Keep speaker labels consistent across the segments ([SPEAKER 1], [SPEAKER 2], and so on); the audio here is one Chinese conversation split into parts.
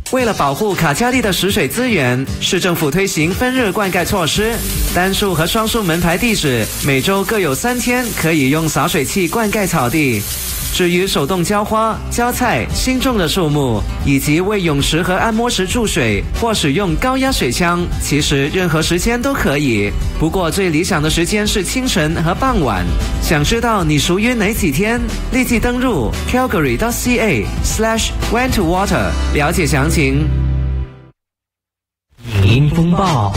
[SPEAKER 1] 为了保护卡加利的食水资源，市政府推行分日灌溉措施，单数和双数门牌地址每周各有3天可以用洒水器灌溉草地。至于手动浇花、浇菜、新种的树木，以及为泳池和按摩池注水或使用高压水枪，其实任何时间都可以。不过最理想的时间是清晨和傍晚。想知道你属于哪几天？立即登入 calgary.ca/when to water 了解详情。
[SPEAKER 2] 影音风暴，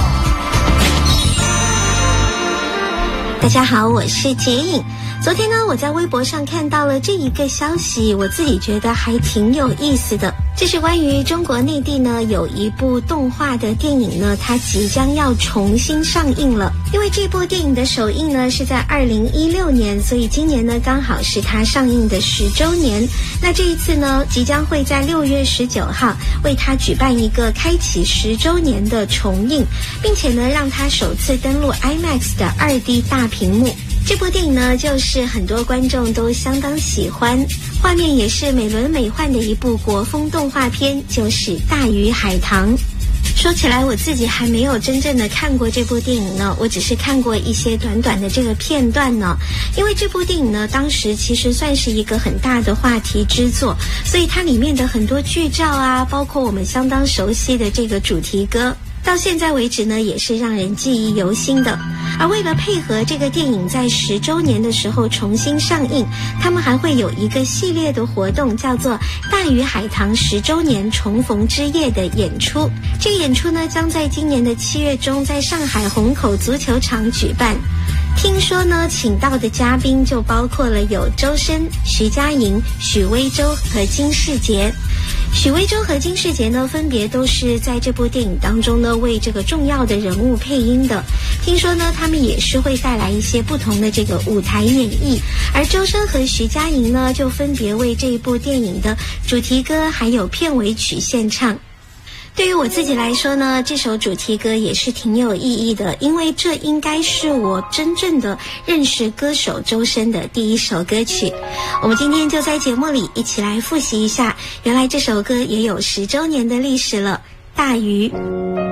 [SPEAKER 3] 大家好，我是杰颖。昨天呢，我在微博上看到了这一个消息，我自己觉得还挺有意思的。这是关于中国内地呢有一部动画的电影呢，它即将要重新上映了。因为这部电影的首映呢是在2016年，所以今年呢刚好是它上映的10周年。那这一次呢，即将会在6月19号为它举办一个开启10周年的重映，并且呢让它首次登陆 IMAX 的2D 大屏幕。这部电影呢，就是很多观众都相当喜欢，画面也是美轮美奂的一部国风动画片，就是《大鱼海棠》。说起来，我自己还没有真正的看过这部电影呢，我只是看过一些短短的这个片段呢。因为这部电影呢，当时其实算是一个很大的话题之作，所以它里面的很多剧照啊，包括我们相当熟悉的这个主题歌，到现在为止呢，也是让人记忆犹新的。而为了配合这个电影在10周年的时候重新上映，他们还会有一个系列的活动，叫做大鱼海棠10周年重逢之夜的演出。这个演出呢，将在今年的7月中在上海虹口足球场举办。听说呢，请到的嘉宾就包括了有周深、徐佳莹、许魏洲和金士杰。许魏洲和金士杰呢，分别都是在这部电影当中呢为这个重要的人物配音的。听说呢，他们也是会带来一些不同的这个舞台演绎。而周深和徐佳莹呢，就分别为这一部电影的主题歌还有片尾曲献唱。对于我自己来说呢，这首主题歌也是挺有意义的，因为这应该是我真正的认识歌手周深的第一首歌曲。我们今天就在节目里一起来复习一下，原来这首歌也有10周年的历史了。大鱼。